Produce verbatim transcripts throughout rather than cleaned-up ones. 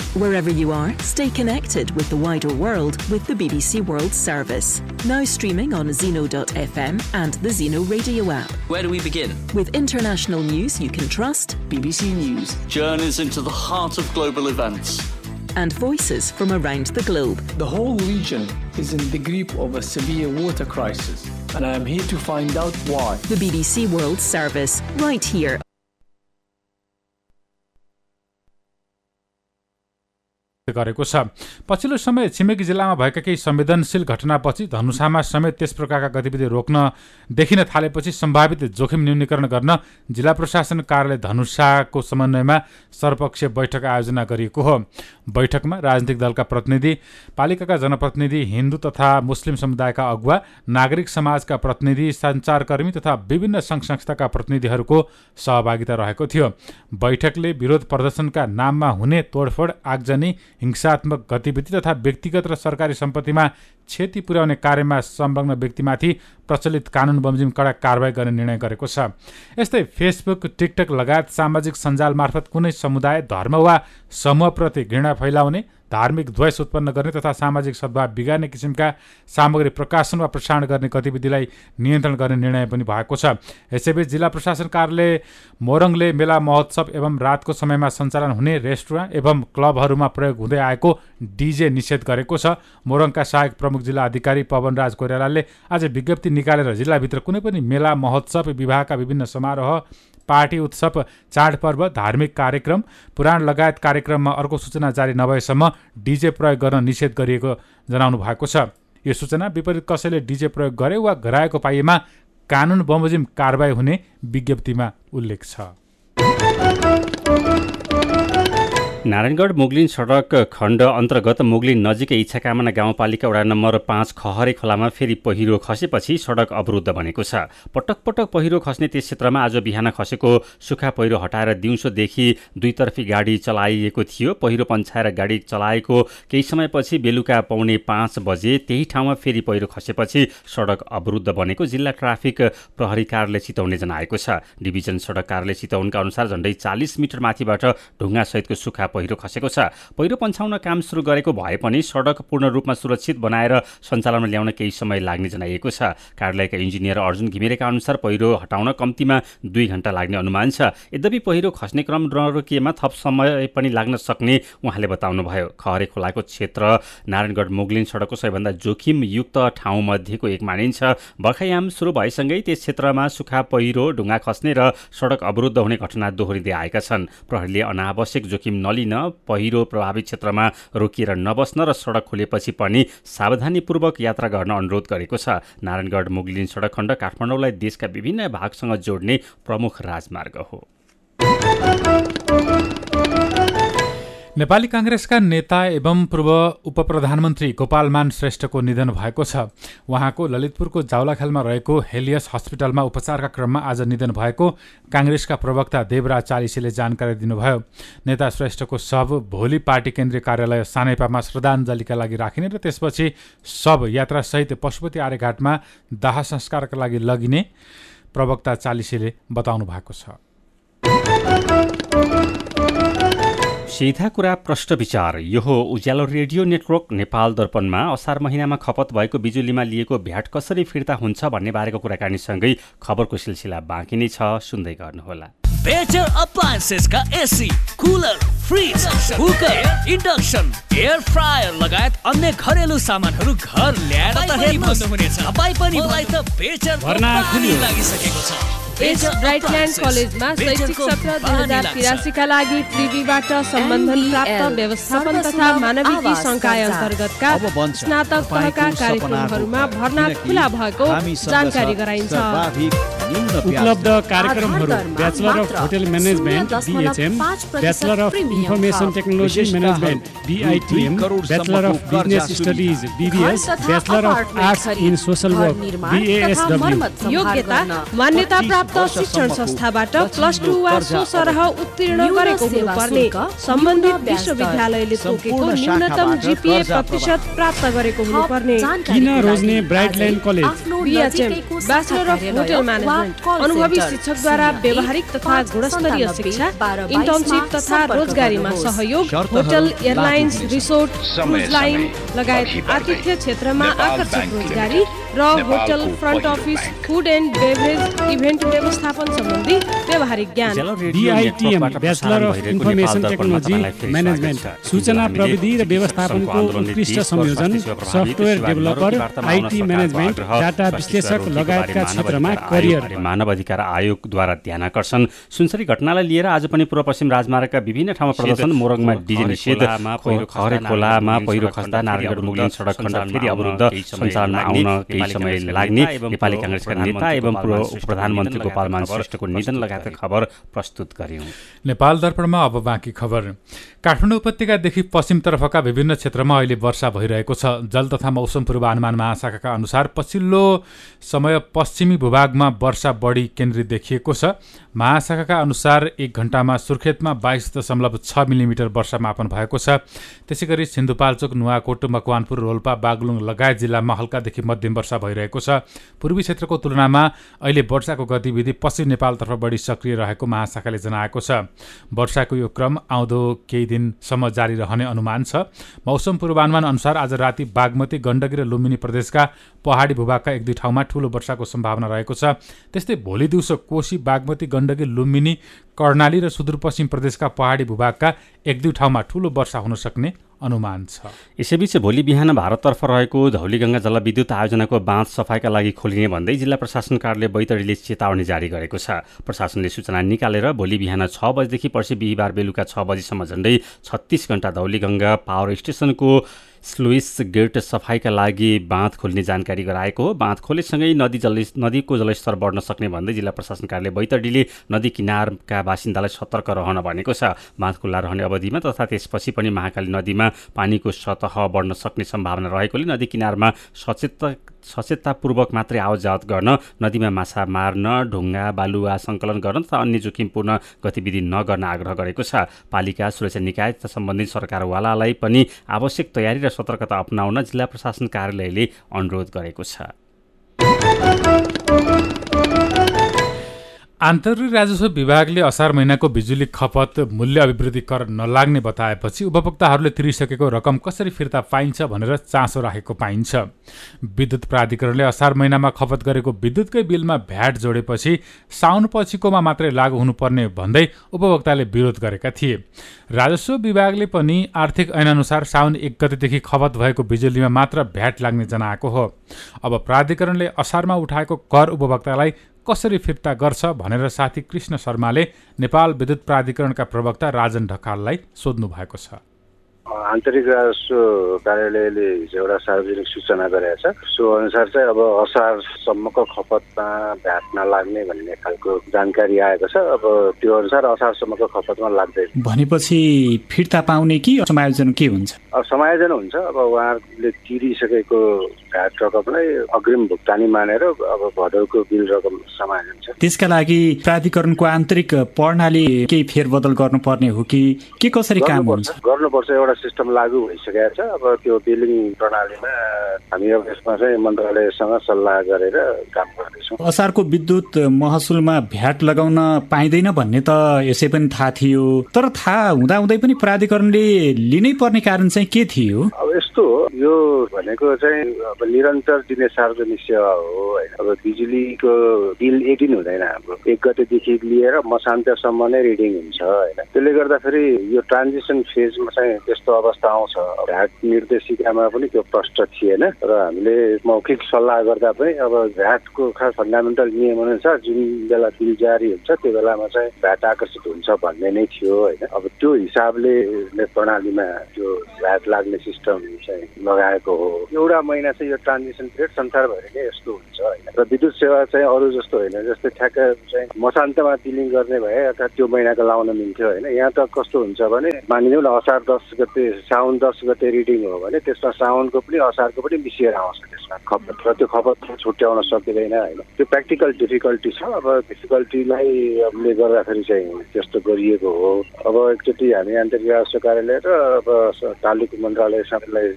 Wherever you are, stay connected with the wider world with the B B C World Service. Now streaming on zeno dot f m and the Zeno radio app. Where do we begin? With international news you can trust, B B C News. Journeys into the heart of global events. And voices from around the globe. The whole region is in the grip of a severe water crisis, and I am here to find out why. The B B C World Service, right here. गरेको छ। पछिल्लो समय छिमेकी जिल्लामा भएका केही संवेदनशील घटनापछि धनुषामा समेत त्यस प्रकारका गतिविधि रोक्न देखिन थालेपछि सम्भावित जोखिम न्यूनीकरण गर्न जिल्ला प्रशासन कार्यालय धनुषाको समन्वयमा सर्वपक्षीय बैठक आयोजना गरिएको हो। बैठकमा राजनीतिक दलका प्रतिनिधि, पालिकाका जनप्रतिनिधि, हिन्दू तथा मुस्लिम समुदायका अगुवा, नागरिक समाजका प्रतिनिधि, सञ्चारकर्मी तथा विभिन्न सङ्घ संस्थाका प्रतिनिधिहरूको सहभागिता रहेको थियो। बैठकले विरोध प्रदर्शनका नाममा हुने तोडफोड, आगजनी, हिंसात्मक गतिविधि तथा व्यक्तिगत र सरकारी सम्पत्तिमा क्षति पुर्याउने कार्यमा संलग्न व्यक्तिमाथि प्रचलित कानुन बमोजिम कडा कारबाही गर्ने निर्णय गरेको छ। यस्तै फेसबुक, टिकटक लगायत सामाजिक सञ्जाल मार्फत कुनै समुदाय, धर्म वा समूहप्रति घृणा फैलाउने, धार्मिक द्वेष उत्पन्न गर्ने तथा सामाजिक सद्भाव बिगार्ने किसिमका सामग्री प्रकाशन वा प्रसारण गर्ने गतिविधिलाई नियन्त्रण गर्ने निर्णय पनि भएको छ। यसैबीच जिल्ला प्रशासन कार्यालय मोरङले मेला महोत्सव एवं रातको समयमा सञ्चालन हुने रेस्टुरेन्ट एवं क्लबहरूमा प्रयोग हुँदै आएको डिजे निषेध गरेको छ। मोरङका सहायक प्रमुख जिल्ला अधिकारी पवनराज कोइरालाले आज विज्ञप्ति निकालेर जिल्लाभित्र कुनै पनि मेला महोत्सव, विवाहका विभिन्न समारोह, पार्टी उत्सव, चाडपर्व, धार्मिक कार्यक्रम, पुराण लगायत कार्यक्रममा अर्को सूचना जारी नभएसम्म डिजे प्रयोग गर्न निषेध गरिएको जनाउनु भएको छ। यो सूचना विपरीत कसैले डिजे प्रयोग गरे वा गराएको पाइएमा कानुन बमोजिम कारबाही हुने विज्ञप्तिमा उल्लेख छ। नारायणगढ मुगलिन सडक खण्ड अन्तर्गत मुगलिन नजिकै इच्छाकामना गाउँपालिका वडा नम्बर पाँच खहरे खोलामा फेरि पहिरो खसेपछि सडक अवरुद्ध बनेको छ। पटक पटक पहिरो खस्ने त्यस क्षेत्रमा आज बिहान खसेको सुक्खा पहिरो हटाएर दिउँसोदेखि दुईतर्फी गाडी चलाइएको थियो। पहिरो पन्छाएर गाडी चलाएको केही समयपछि बेलुका पौने पाँच बजे त्यही ठाउँमा फेरि पहिरो खसेपछि सडक अवरुद्ध बनेको जिल्ला ट्राफिक प्रहरी कार्यालय चितवनले जनाएको छ। डिभिजन सडक कार्यालय चितवनका अनुसार झण्डै चालिस मिटर माथिबाट ढुङ्गासहितको सुक्खा पहिरो खसेको छ। पहिरो पन्छाउन काम सुरु गरेको भए पनि सडक पूर्ण रूपमा सुरक्षित बनाएर सञ्चालनमा ल्याउन केही समय लाग्ने जनाइएको छ। कार्यालयका इन्जिनियर अर्जुन घिमिरेका अनुसार पहिरो हटाउन कम्तीमा दुई घण्टा लाग्ने अनुमान छ। यद्यपि पहिरो खस्ने क्रम नरोकिएमा थप समय पनि लाग्न सक्ने उहाँले बताउनुभयो। खहरे खोलाको क्षेत्र नारायणगढ मुगलिन सडकको सबैभन्दा जोखिमयुक्त ठाउँमध्येको एक मानिन्छ। बर्खायाम सुरु भएसँगै त्यस क्षेत्रमा सुक्खा पहिरो, ढुङ्गा खस्ने र सडक अवरुद्ध हुने घटना दोहोरिँदै आएका छन्। प्रहरीले अनावश्यक जोखिम नलिन पहिरो प्रभावित क्षेत्रमा रोकिएर नबस्न र सडक खुलेपछि पनि सावधानीपूर्वक यात्रा गर्न अनुरोध गरेको छ। नारायणगढ मुगलिन सडक खण्ड काठमाडौँलाई देशका विभिन्न भागसँग जोड्ने प्रमुख राजमार्ग हो। नेपाली कांग्रेसका नेता एवं पूर्व उपप्रधानमन्त्री गोपालमान श्रेष्ठको निधन भएको छ। उहाँको ललितपुरको जाउलाखेलमा रहेको हेलियस हस्पिटलमा उपचारका क्रममा आज निधन भएको कांग्रेसका प्रवक्ता देवराज चालिसीले जानकारी दिनुभयो। नेता श्रेष्ठको शव भोलि पार्टी केन्द्रीय कार्यालय सानैपामा श्रद्धाञ्जलीका लागि राखिने र त्यसपछि शव यात्रासहित पशुपति आर्यघाटमा दाह संस्कारका लागि लगिने प्रवक्ता चालिसीले बताउनु भएको छ। सीधा कुरा प्रश्न विचार यो हो उज्यालो रेडियो नेटवर्क नेपाल दर्पणमा असार महिनामा खपत भएको बिजुलीमा लिएको भ्याट कसरी फिर्ता हुन्छ भन्ने बारेको कुराकानीसँगै खबरको सिलसिला बाँकी नै छ, सुन्दै गर्नुहोला। बेटर अप्लायन्सेस का AC, cooler, fridge, cooker, induction, air fryer लगायत अन्य घरेलु सामानहरू घर ल्याएर त हेर्नुहोस्। तपाई पनि मलाई त बेटर भर्ना लागिसकेको छ। ब्राइटल्यान्ड कलेजमा शैक्षिक सत्र दुई हजार तिरासी का लागि प्रिभीबाट सम्बन्धन प्राप्त व्यवस्थापन तथा मानविकी संकाय अन्तर्गतका स्नातक तहका कार्यक्रमहरूमा भर्ना खुला भएको जानकारी गराइन्छ। उपलब्ध कार्यक्रमहरू bachelor of hotel management BHM, bachelor of information technology management बीआईटीएम, bachelor of business studies BBS, bachelor of arts in social work बीएएसडब्ल्यू। योग्यता मान्यता प्राप्त शिक्षण संस्थाबाट प्लस टू वा सो सरह उत्तीर्ण गरेको हुनुपर्ने, सम्बन्धित विश्वविद्यालयले तोकेको न्यूनतम जीपीए प्रतिशत प्राप्त गरेको हुनुपर्ने। किन रोज्ने ब्राइटल्यान्ड college BHM, bachelor of hotel management अनुभवी शिक्षकद्वारा व्यावहारिक तथा गुणस्तरीय शिक्षा, इन्टर्नशिप तथा रोजगारीमा सहयोग, hotel, airlines, resort, cruise line लगायत आतिथ्य क्षेत्रमा आकर्षक रोजगारी र hotel, front office, food and beverage, event व्यवस्थापन सम्बन्धी व्यावहारिक ज्ञान। बीआईटीएम bachelor of information technology management, सूचना प्रविधि र व्यवस्थापनको उत्कृष्ट संयोजन, software developer, IT management, data विश्लेषक लगायतका क्षेत्रमा करियर। मानव अधिकार आयोगद्वारा ध्यानाकर्षण सुनसरी घटनालाई लिएर आज पनि पूर्व पश्चिम राजमार्गका विभिन्न ठाउँमा प्रदर्शन। मोरङमा डिजे निषेध, खहरे खोलामा पहिरो खस्दा नारायणगढ मुगलिन सडक खण्ड फेरि अवरुद्ध, सञ्चालनमा आउन केही समय लाग्ने, नेपाली कांग्रेसका नेता एवं पूर्व प्रधानमन्त्री गोपालमान श्रेष्ठको निधन लगायतका खबर प्रस्तुत गर्यौं। नेपाल दर्पणमा अब बाँकी खबर। काठमाडौँ उपत्यकादेखि पश्चिमतर्फका विभिन्न क्षेत्रमा अहिले वर्षा भइरहेको छ। जल तथा मौसम पूर्वानुमान महाशाखाका अनुसार पछिल्लो समय पश्चिमी भूभागमा वर्षा बढी केन्द्रित देखिएको छ। महाशाखाका अनुसार एक घण्टामा सुर्खेतमा बाइस दशमलव छ मिलिमिटर वर्षा मापन भएको छ। त्यसै गरी सिन्धुपाल्चोक, नुवाकोट, मकवानपुर, रोल्पा, बागलुङ लगायत जिल्लामा हल्कादेखि मध्यम वर्षा भइरहेको छ। पूर्वी क्षेत्रको तुलनामा अहिले वर्षाको गतिविधि पश्चिम नेपालतर्फ बढी सक्रिय रहेको महाशाखाले जनाएको छ। वर्षाको यो क्रम आउँदो केही दिनसम्म जारी रहने अनुमान छ। मौसम पूर्वानुमान अनुसार आज राति बागमती, गण्डकी र लुम्बिनी प्रदेशका पहाडी भूभागका एक दुई ठाउँमा ठूलो वर्षाको सम्भावना रहेको छ। त्यस्तै भोलि दिउँसो कोशी, बागमती, गण्डकी, लुम्बिनी, कर्णाली र सुदूरपश्चिम प्रदेशका पहाडी भूभागका एक दुई ठाउँमा ठूलो वर्षा हुन सक्ने अनुमान छ। यसैबीच भोलि बिहान भारततर्फ रहेको धौलीगङ्गा जलविद्युत आयोजनाको बाँध सफाइका लागि खोलिने भन्दै जिल्ला प्रशासन कार्यालय बैतडीले चेतावनी जारी गरेको छ। प्रशासनले सूचना निकालेर भोलि बिहान छ बजेदेखि पर्सि बिहिबार बेलुका छ बजीसम्म झण्डै छत्तीस घण्टा धौलीगङ्गा पावर स्टेसनको स्लुइस गेट सफाइका लागि बाँध खोल्ने जानकारी गराएको हो। बाँध खोलेसँगै नदी जल नदीको जलस्तर बढ्न सक्ने भन्दै जिल्ला प्रशासन कार्यालय बैतडीले नदी किनारका बासिन्दालाई सतर्क रहन भनेको छ। बाँध खुल्ला रहने अवधिमा तथा त्यसपछि पनि महाकाली नदीमा पानीको सतह बढ्न सक्ने सम्भावना रहेकोले नदी किनारमा सचेत सचेततापूर्वक मात्रै आवत जावत गर्न, नदीमा माछा मार्न, ढुङ्गा बालुवा सङ्कलन गर्न तथा अन्य जोखिमपूर्ण गतिविधि नगर्न आग्रह गरेको छ। पालिका, सुरक्षा निकाय तथा सम्बन्धित सरकारवालालाई पनि आवश्यक तयारी र सतर्कता अपनाउन जिल्ला प्रशासन कार्यालयले अनुरोध गरेको छ। आन्तरिक राजस्व विभागले असार महिनाको बिजुली खपत मूल्य अभिवृद्धि कर नलाग्ने बताएपछि उपभोक्ताहरूले तिरिसकेको रकम कसरी फिर्ता पाइन्छ भनेर चासो राखेको पाइन्छ। विद्युत प्राधिकरणले असार महिनामा खपत गरेको विद्युतकै बिलमा भ्याट जोडेपछि साउन पछिकोमा मात्रै लागू हुनुपर्ने भन्दै उपभोक्ताले विरोध गरेका थिए। राजस्व विभागले पनि आर्थिक ऐनअनुसार साउन एक गतेदेखि खपत भएको बिजुलीमा मात्र भ्याट लाग्ने जनाएको हो। अब प्राधिकरणले असारमा उठाएको कर उपभोक्तालाई कसरी फिर्ता गर्छ भनेर साथी कृष्ण शर्माले नेपाल विद्युत प्राधिकरणका प्रवक्ता राजन ढकाललाई सोध्नु भएको छ। आन्तरिक राजस्व कार्यालयले हिजो एउटा सार्वजनिक सूचना गरेको छ। सो अनुसार चाहिँ अब असारसम्मको खपतमा भ्याट नलाग्ने भन्ने खालको जानकारी आएको छ। अब त्यो अनुसार असारसम्मको खपतमा लाग्दैन भनेपछि फिर्ता पाउने कि समायोजन के हुन्छ? अब समायोजन हुन्छ। अब उहाँहरूले तिरिसकेको भ्याट रकमलाई अग्रिम भुक्तानी मानेर अब भदौको बिल रकम समायोजन छ। त्यसका लागि प्राधिकरणको आन्तरिक प्रणाली केही फेरबदल गर्नुपर्ने हो कि के कसरी काम हुन्छ? गर्नुपर्छ। एउटा सिस्टम लागू भइसकेको छ। अब त्यो बिलिङ प्रणालीमा हामी अब यसमा चाहिँ मन्त्रालयसँग सल्लाह गरेर काम गर्दैछौँ। असारको विद्युत महसुलमा भ्याट लगाउन पाइँदैन भन्ने त यसै पनि थाहा थियो, तर थाहा हुँदाहुँदै पनि प्राधिकरणले लिनै पर्ने कारण चाहिँ के थियो? अब यस्तो हो, यो भनेको चाहिँ अब निरन्तर दिने सार्वजनिक सेवा हो होइन। अब बिजुलीको बिल एक दिन हुँदैन। हाम्रो एक गतेदेखि लिएर मसान्तसम्म नै रिडिङ हुन्छ होइन। त्यसले गर्दाखेरि यो ट्रान्जिसन फेजमा चाहिँ त्यस्तो अवस्था आउँछ। भ्याट निर्देशिकामा पनि त्यो प्रष्ट थिएन र हामीले मौखिक सल्लाह गर्दा पनि अब भ्याटको खास फन्डामेन्टल नियम अनुसार जुन बेला बिल जारी हुन्छ त्यो बेलामा चाहिँ भ्याट आकर्षित हुन्छ भन्ने नै थियो होइन। अब त्यो हिसाबले प्रणालीमा त्यो भ्याट लाग्ने सिस्टम चाहिँ लगाएको हो। एउटा महिना चाहिँ यो ट्रान्जिसन पिरियड संसारभरि नै यस्तो हुन्छ होइन। र विद्युत सेवा चाहिँ अरू जस्तो होइन। जस्तै ठ्याक्क चाहिँ मसान्तमा बिलिङ गर्ने भए अर्थात् त्यो महिनाको लाउन मिल्थ्यो होइन। यहाँ त कस्तो हुन्छ भने मानिलिउँ न असार दस गते साउन दस गते रिडिङ हो भने त्यसमा साउनको पनि असारको पनि मिसिएर आउँछ त्यसमा खपत, र त्यो खपत छुट्याउन सकिँदैन होइन। त्यो प्र्याक्टिकल डिफिकल्टी छ। अब डिफिकल्टीलाई ले गर्दाखेरि चाहिँ त्यस्तो गरिएको हो। अब एकचोटि हामी आन्तरिक राजस्व कार्यालय र अब तालुक मन्त्रालयसँगलाई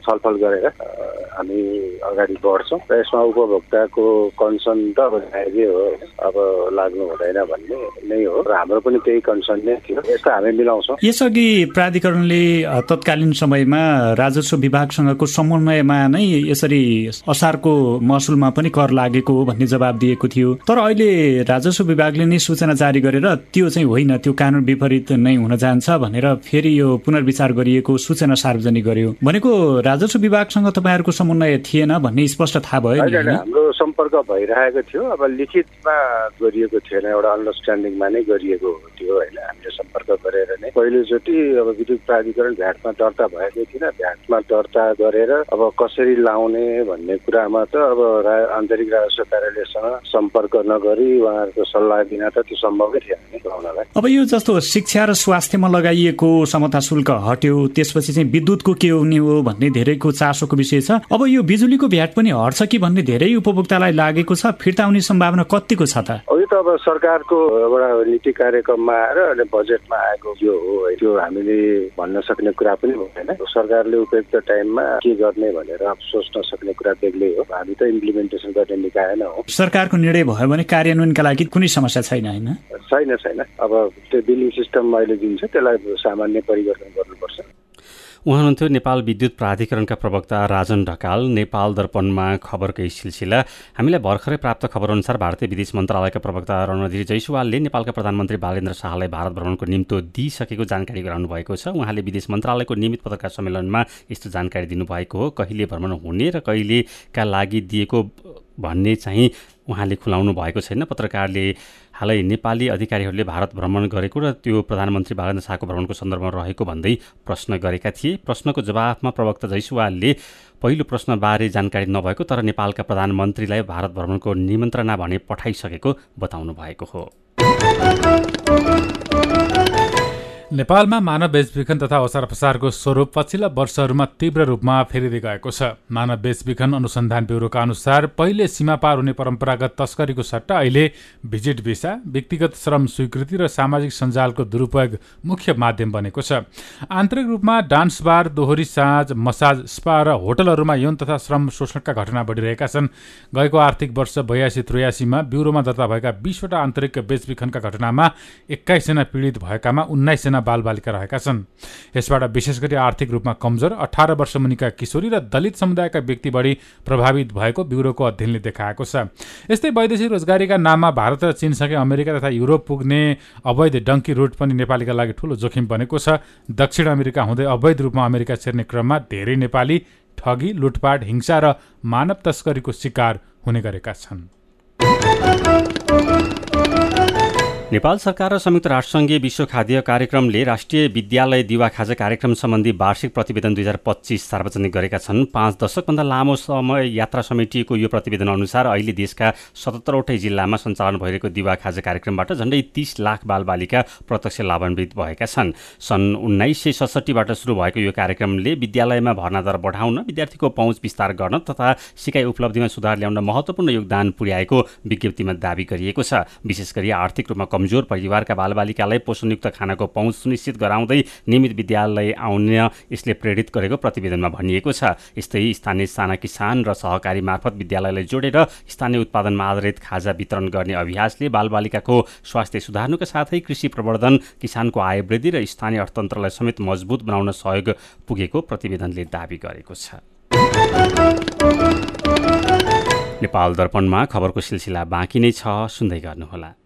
छलफल गरेर हामी अगाडि बढ्छौँ र यसमा उपभोक्ताको कन्सर्न त अब जायजै हो, अब लाग्नु हुँदैन भन्ने नै हो र हाम्रो पनि त्यही कन्सर्न नै थियो। यस्तो हामी मिलाउँछौँ। यसअघि प्राधिकरणले तत्कालीन समयमा राजस्व विभागसँगको समन्वयमा नै यसरी असारको महसुलमा पनि कर लागेको हो भन्ने जवाब दिएको थियो। तर अहिले राजस्व विभागले नै सूचना जारी गरेर त्यो चाहिँ होइन, त्यो कानुन विपरीत नै हुन जान्छ भनेर फेरि यो पुनर्विचार गरिएको सूचना सार्वजनिक गर्यो। भनेको राजस्व विभागसँग तपाईँहरूको समन्वय थिएन भन्ने स्पष्ट थाहा भयो नि? हाम्रो सम्पर्क भइरहेको थियो, अब लिखितमा गरिएको थिएन, एउटा अन्डरस्ट्यान्डिङमा नै गरिएको थियो होइन। हामीले सम्पर्क गरेर नै पहिलोचोटि अब विद्युत प्राधिकरण भ्याटमा दर्ता भएको थिएन, भ्याटमा दर्ता गरेर अब कसरी लाउने भन्ने कुरामा त अब आन्तरिक राजस्व कार्यालयसँग सम्पर्क नगरी उहाँहरूको सल्लाह बिना त त्यो सम्भवै थिएन लाउनलाई। अब यो जस्तो शिक्षा र स्वास्थ्यमा लगाइएको समता शुल्क हट्यो, त्यसपछि चाहिँ विद्युतको के हुने हो भन्ने धेरैको चासोको विषय छ। अब यो बिजुलीको भ्याट पनि हट्छ कि भन्ने धेरै उपभोक्तालाई लागेको छ, फिर्ता आउने सम्भावना कतिको छ त? यो त अब सरकारको एउटा नीति कार्यक्रममा आएर अनि बजेटमा आएको यो हो, त्यो हामीले भन्न सक्ने कुरा पनि भएन। सरकारले उपयुक्त टाइममा के गर्ने भनेर सोच्न सक्ने कुरा बेग्लै हो, हामी त इम्प्लिमेन्टेसन गर्ने निकाय नै हो। सरकारको निर्णय भयो भने कार्यान्वयनका लागि कुनै समस्या छैन होइन? छैन छैन अब त्यो बिलिङ सिस्टम अहिले जुन छ त्यसलाई सामान्य परिवर्तन गर्नुपर्छ। उहाँ हुनुहुन्थ्यो नेपाल विद्युत प्राधिकरणका प्रवक्ता राजन ढकाल। नेपाल दर्पणमा खबरकै सिलसिला। हामीलाई भर्खरै प्राप्त खबरअनुसार भारतीय विदेश मन्त्रालयका प्रवक्ता रणधीर जयसवालले नेपालका प्रधानमन्त्री बालेन्द्र शाहलाई भारत भ्रमणको निम्तो दिइसकेको जानकारी गराउनु भएको छ। उहाँले विदेश मन्त्रालयको नियमित पत्रकार सम्मेलनमा यस्तो जानकारी दिनुभएको हो। कहिले भ्रमण हुने र कहिलेका लागि दिएको भन्ने चाहिँ उहाँले खुलाउनु भएको छैन। पत्रकारले हालै नेपाली अधिकारीहरूले भारत भ्रमण गरेको र त्यो प्रधानमन्त्री बालेन्द्र शाहको भ्रमणको सन्दर्भमा रहेको भन्दै प्रश्न गरेका थिए। प्रश्नको जवाफमा प्रवक्ता जयसवालले पहिलो प्रश्नबारे जानकारी नभएको तर नेपालका प्रधानमन्त्रीलाई भारत भ्रमणको निमन्त्रणा भने पठाइसकेको बताउनु भएको हो। नेपालमा मानव बेचबिखन तथा ओसार पसारको स्वरूप पछिल्ला वर्षहरूमा तीव्र रूपमा फेरिँदै गएको छ। मानव बेचबिखन अनुसन्धान ब्युरोका अनुसार पहिले सीमा पार हुने परम्परागत तस्करीको सट्टा अहिले भिजिट भिसा, व्यक्तिगत श्रम स्वीकृति र सामाजिक सञ्जालको दुरुपयोग मुख्य माध्यम बनेको छ। आन्तरिक रूपमा डान्स बार, दोहोरी साँझ, मसाज, स्पा र होटलहरूमा यौन तथा श्रम शोषणका घटना बढिरहेका छन्। गएको आर्थिक वर्ष बयासी त्रियासीमा ब्युरोमा दर्ता भएका बीसवटा आन्तरिक बेचबिखनका घटनामा एक्काइसजना पीडित भएकामा उन्नाइसजना बालबालिका रहेका छन्। यसबाट विशेष गरी आर्थिक रूपमा कमजोर अठार वर्ष मुनिका किशोरी र दलित समुदायका व्यक्ति बढी प्रभावित भएको ब्युरोको अध्ययनले देखाएको छ। यस्तै वैदेशिक रोजगारीका नाममा भारत र चीनसँगै अमेरिका तथा युरोप पुग्ने अवैध डङ्की रुट पनि नेपालीका लागि ठूलो जोखिम बनेको छ। दक्षिण अमेरिका हुँदै अवैध रूपमा अमेरिका छिर्ने क्रममा धेरै नेपाली ठगी, लुटपाट, हिंसा र मानव तस्करीको शिकार हुने गरेका छन्। नेपाल सरकार र संयुक्त राष्ट्रसङ्घीय विश्व खाद्य कार्यक्रमले राष्ट्रिय विद्यालय दिवा खाजा कार्यक्रम सम्बन्धी वार्षिक प्रतिवेदन दुई हजार पच्चिस सार्वजनिक गरेका छन्। पाँच दशकभन्दा लामो समय यात्रा समेटिएको यो प्रतिवेदन अनुसार अहिले देशका सतहत्तरवटै जिल्लामा सञ्चालन भइरहेको दिवा खाजा कार्यक्रमबाट झण्डै तीस लाख बालबालिका प्रत्यक्ष लाभान्वित भएका छन्। सन् उन्नाइस सय सडसठीबाट सुरु भएको यो कार्यक्रमले विद्यालयमा भर्ना दर बढाउन, विद्यार्थीको पहुँच विस्तार गर्न तथा सिकाइ उपलब्धिमा सुधार ल्याउन महत्त्वपूर्ण योगदान पुर्याएको विज्ञप्तिमा दावी गरिएको छ। विशेष गरी आर्थिक रूपमा कमजोर परिवारका बालबालिकालाई पोषणयुक्त खानाको पहुँच सुनिश्चित गराउँदै नियमित विद्यालय आउन यसले प्रेरित गरेको प्रतिवेदनमा भनिएको छ। यस्तै स्थानीय साना किसान र सहकारी मार्फत विद्यालयलाई जोडेर स्थानीय उत्पादनमा आधारित खाजा वितरण गर्ने अभ्यासले बालबालिकाको स्वास्थ्य सुधार्नुका साथै कृषि प्रवर्धन, किसानको आय वृद्धि र स्थानीय अर्थतन्त्रलाई समेत मजबुत बनाउन सहयोग पुगेको प्रतिवेदनले दावी गरेको छ। नेपाल दर्पणमा खबरको सिलसिला बाँकी नै छ, सुन्दै गर्नुहोला।